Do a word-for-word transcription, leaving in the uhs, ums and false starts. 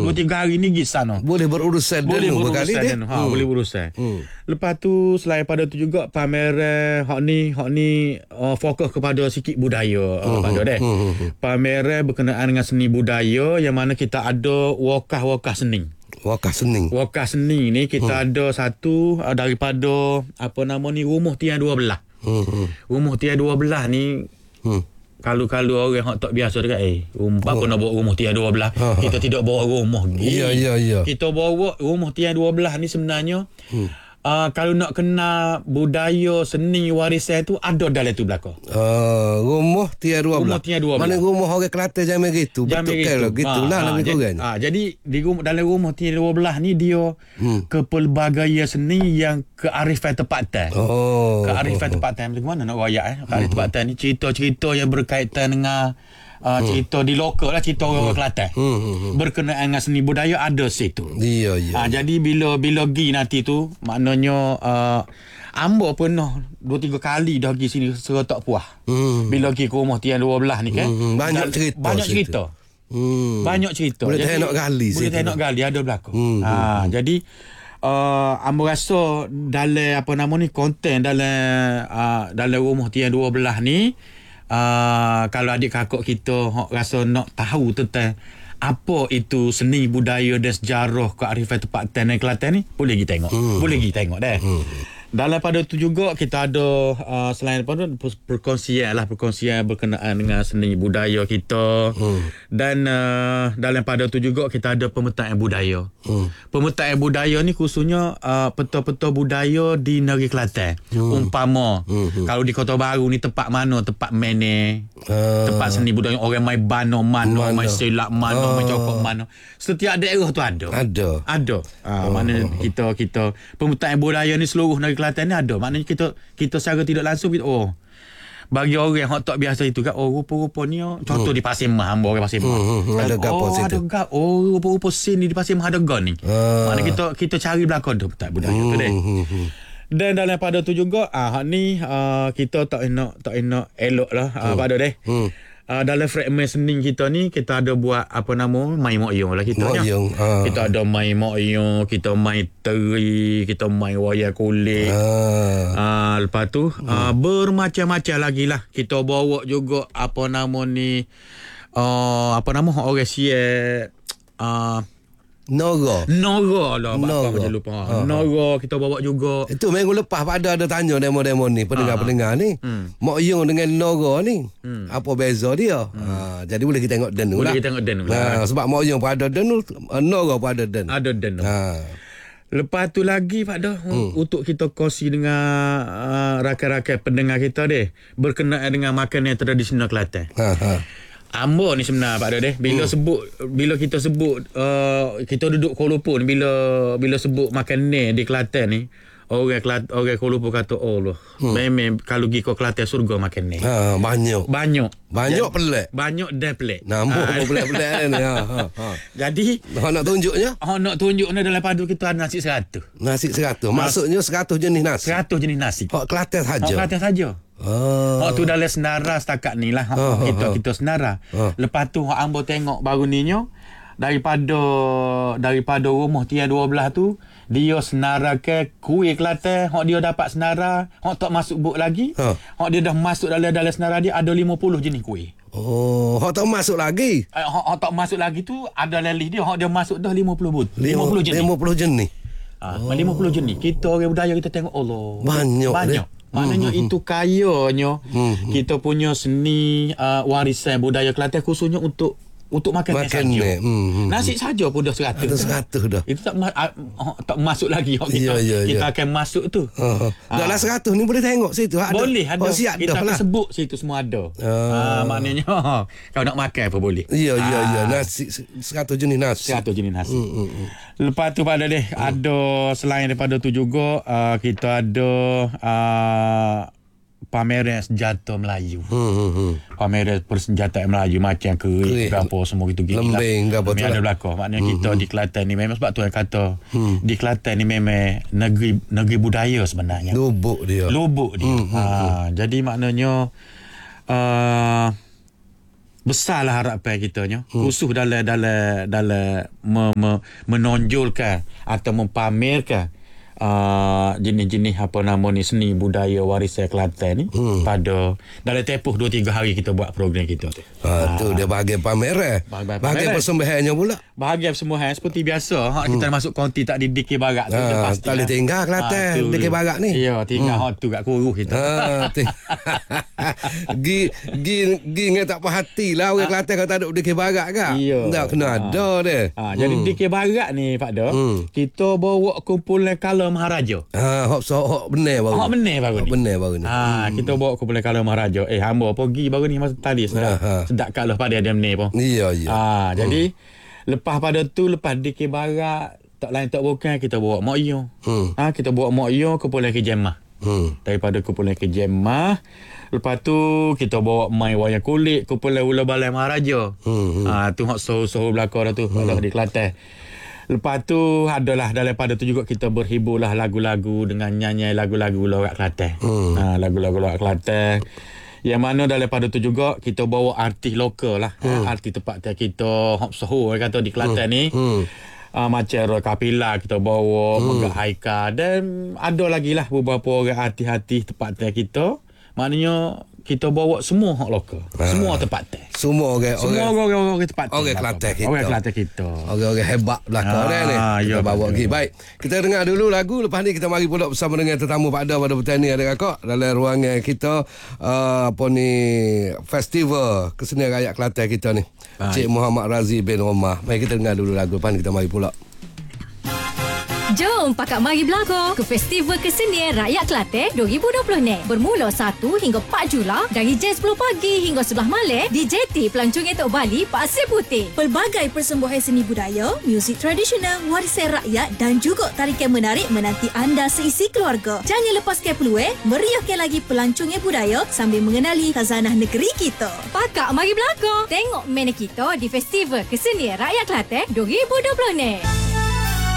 dua tiga hari ni pergi sana. Boleh berurusan boleh denu berurusan berkali dia. denu. Ha, Hmm. boleh berurusan. Hmm. Lepas tu selain pada tu juga pameran hak ni hak ni uh, fokus kepada sikit budaya uh, pada deh. Hmm. Pameran berkenaan dengan seni budaya yang mana kita ada wakah-wakah seni. Wakah seni. Wakah seni ni kita hmm. ada satu uh, daripada apa nama ni Rumah Tiang dua belas. Hmm. Rumah Tiang dua belas ni Hmm. kalau-kalau orang hak tak biasa dekat eh rumah apa Oh. nak bawa rumah tiang dua belas. Ha, ha. Kita tidak bawa rumah ni. Ya ya ya. Kita bawa rumah tiang dua belas ni sebenarnya hmm. uh, kalau nak kenal budaya seni warisan tu ada dalam tu belakang. Uh, rumah tiang dua belas. Rumah tiang dua belas. Mana rumah orang Kelantan zaman gitu. Betul ke lah gitulah ha, lebih ha, kurang. Ha, jadi di rumah, dalam rumah tiang dua belas ni dia hmm. kepelbagaian seni yang kearifan tempatan. Oh. Kearifan tempatan macam mana nak royak eh? Kearifan tempatan ni cerita-cerita yang berkaitan dengan Uh, hmm. cerita di lokal lah, cerita orang hmm. Kelantan hmm. Hmm. berkenaan dengan seni budaya ada situ. Ya ya. Uh, jadi bila bila pergi nanti tu maknanya uh, Ambo pernah dua tiga kali dah pergi sini serotak puas. Hmm. Bila pergi ke rumah tiang dua belas ni kan. Hmm. Banyak dan, cerita. Banyak situ. cerita. Hmm. Banyak cerita. Boleh jadi, tengok gali Boleh tengok gali ada belakang. Hmm. Ha, hmm. jadi uh, Ambo rasa dalam apa nama ni konten dalam uh, dalam rumah tiang dua belas ni Uh, kalau adik kakak kita rasa nak tahu tentang apa itu seni budaya dan sejarah kearifan tempatan dan Kelantan ni boleh pergi tengok. Hmm. Boleh pergi tengok dah. Hmm. Dalam pada tu juga kita ada uh, selain daripada perkongsian lah perkongsian berkenaan dengan seni budaya kita. Hmm. Dan uh, dalam pada tu juga kita ada pemetaan budaya. Hmm. Pemetaan budaya ni khususnya uh, peta-peta budaya di negeri Kelantan. Hmm. Umpama hmm. kalau di Kota Baru ni tempat mana tempat mana uh. tempat seni budaya orang main bano mana, main silap mana, uh. main cokok mana. Setiap daerah tu ada. Ada. Ada. Uh, uh. Mana kita kita pemetaan budaya ni seluruh negeri Kelantan ni ada. Maknanya kita kita secara tidak langsung kita oh bagi orang yang tak biasa itu kan oh rupa-rupa ni oh, contoh hmm. di Pasir Mah hamba orang Pasir Mah. Hmm, hmm, ada gapo oh, situ. Ada gap. Oh rupa-rupa sini di Pasir Mah ada gap ni. Uh. Maknanya kita kita cari belakang tu tak budaya hmm, tu deh. Hmm, hmm. Dan dalam pada tu juga ah hak ni uh, kita tak nak tak nak elok lah ah hmm. pada deh. Hmm. Uh, dalam fragmen seni kita ni kita ada buat apa nama main mokyong lah kita nya. Uh. Kita ada main mokyong, kita main teri, kita main wayang kulit. Uh. Uh, lepas tu hmm. uh, bermacam-macam lagi lah. Kita bawa juga apa nama ni uh, apa nama orang siap uh, Nora. Nora lah. Nora. Apa lupa. Ha. Nora kita bawa juga. Itu minggu lepas pada ada tanya demo-demo ni pendengar-pendengar ni. Hmm. Mak Yung dengan Nora ni. Hmm. Apa beza dia? Hmm. Ha, jadi boleh kita tengok den lah. Boleh kita tengok den lah. Ha, sebab Mak Yung pada den, Nora pada den. Ada den. Ha. Lepas tu lagi Pak Dah hmm. untuk kita kongsi dengan uh, rakan-rakan pendengar kita deh berkenaan dengan makanan tradisional Kelantan. Ha ha. Ambo ni sebenar Pak Dah deh bila hmm. sebut bila kita sebut uh, kita duduk Kuala Lumpur ni bila bila sebut makanan di Kelantan ni orang Kelantan orang Kuala Lumpur kata oh loh hmm. memang kalau pergi ke Kelantan surga makan ni. Ha banyak. Banyak. Banyak jadi, pelik. Banyak dan pelik. Nampak ha. pelik-pelik ni. Ha ha. ha. Jadi hang nak tunjuknya? Hang nak tunjuknya dalam padu kita ada nasi seratus. Nasi seratus. Maksudnya seratus jenis nasi. Seratus jenis nasi. Hak Kelantan saja. Hak Kelantan saja. Oh. Hak tu dalam senara setakat ni lah. Oh, kita oh, kita senara. Oh. Lepas tu hak ambo tengok baru ni nyo daripada daripada rumah tiang dua belas tu dia senara ke kuih Kelantan. Hak dia dapat senara, hak tak masuk buk lagi. Oh. Hak dia dah masuk dalam dalam senara dia ada lima puluh jenis kuih. Oh, hak tak masuk lagi. Eh, hak, hak tak masuk lagi tu ada lelih dia. Hak dia masuk dah lima puluh but. lima puluh jenis. lima puluh jenis. Ah, oh. lima puluh jenis. Kita orang budaya kita tengok Allah. Banyak. Banyak. Dia. Maknanya hmm, itu kayanya hmm, kita punya seni uh, warisan budaya Kelantan khususnya untuk untuk makan saja. Hmm, nasi saja pun dah seratus. Ada seratus dah. Itu tak ma- uh, tak masuk lagi kita. Ya, ya, kita ya. akan masuk tu. Uh, uh. Dah lah seratus ni boleh tengok situ. Ada. Boleh ada. Oh, siap kita dah akan lah. sebut situ semua ada. Uh. Uh, maknanya kalau nak makan apa boleh. Ya, ya, ya. Uh. Nasi seratus jenis nasi. seratus jenis nasi. Hmm, hmm, hmm. Lepas tu pada deh hmm. ada selain daripada tu juga uh, kita ada uh, pameran senjata Melayu. Hmm, hmm, hmm. Pameran persenjataan Melayu macam kerik, gapo semua gitu gini lah. Lembing gapo tu. Ada belakang. Maknanya hmm, kita hmm. di Kelantan ni memang sebab tu yang kata hmm. di Kelantan ni memang negeri negeri budaya sebenarnya. Lubuk dia. Lubuk dia. Hmm, ha, hmm, hmm. Jadi maknanya uh, besarlah harapan kita nya. Hmm. Khusus dalam dalam dalam me, me, menonjolkan atau mempamerkan Uh, jenis-jenis apa nama ni seni budaya warisan Kelantan ni hmm. pada dalam tempoh dua tiga hari kita buat program kita tu. Ha, tu dia bahagian pameran. Bahagian, bahagian persembahannya pula. Bahagian persembahan seperti biasa. Ha, kita hmm. masuk konti tak di D K Barat tu ha, pasti. Tak boleh tinggal Kelantan ha, D K Barat ni. Ya, tinggal hmm. hot tu kat kuruh kita. Ha, gi gi gi ngai tak perhati lah orang Kelantan kalau tak ada D K Barat ke. Ya. Tak kena ha. ada dia. Ha, jadi hmm. D K Barat ni Pak Do, hmm. kita bawa kumpulan kala Maharaja. Ha, hok so hok benar baru. Hok benar baru ni. Benar baru ni. Ha, hmm. kita bawa kumpulan kala Maharaja. Eh, hamba pergi baru ni masa tadi sedap. Ha, ha. Sedap kalah pada dia benar pun. Iya, iya. Ha, hmm. jadi lepas pada tu, lepas D K Barat, tak lain tak bukan, kita bawa Mak Iyo. Hmm. Ha, kita bawa Mak Iyo kumpulan ke Jemah. Hmm. Daripada kumpulan ke Jemah, lepas tu kita bawa mai wayang kulit kumpulan Ula Balai Maharaja. Hmm. Ha, tu hok soho-soho belakang dah tu hmm. di Kelantan. Lepas tu adalah daripada tu juga kita berhiburlah lagu-lagu dengan nyanyi lagu-lagu lorak Kelantan. Hmm. Ha, lagu-lagu lorak Kelantan. Yang mana daripada tu juga kita bawa artis lokal lah. Hmm. Ha, artis tempat kita hop soho kata di Kelantan hmm. ni. Hmm. Uh, macam Roy Kapila kita bawa, hmm. Megak Haika, dan ada lagi lah beberapa orang artis-artis tempat kita. Maknanya kita bawa semua hak lokal. Ha. Semua tempat teh. Semua orang Semua orang orang tempat teh. Orang Kelantan kita. Orang Kelantan kita. Orang-orang hebat belakang ha, ni. Kita ya, bawa pergi. Baik. Kita dengar dulu lagu, lepas ni kita mari pula bersama dengan tetamu Pak Da pada petang ni ada kakak dalam ruangan kita uh, apa ni festival kesenian rakyat Kelantan kita ni. Baik. Cik Muhammad Razi bin Omar. Mari kita dengar dulu lagu, lepas ni kita mari pula. Jom pakak mari belakang ke Festival Kesenian Rakyat Kelantan dua ribu dua puluh ni. Bermula satu hingga empat Julai dari jam sepuluh pagi hingga sebelas malam di J T Pelancong Etok Bali, Pasir Putih. Pelbagai persembahan seni budaya, muzik tradisional, warisan rakyat dan juga tarikan menarik menanti anda seisi keluarga. Jangan lepaskan peluang meriahkan lagi pelancongan budaya sambil mengenali khazanah negeri kita. Pakak mari belakang. Tengok mana kita di Festival Kesenian Rakyat Kelantan dua ribu dua puluh ni.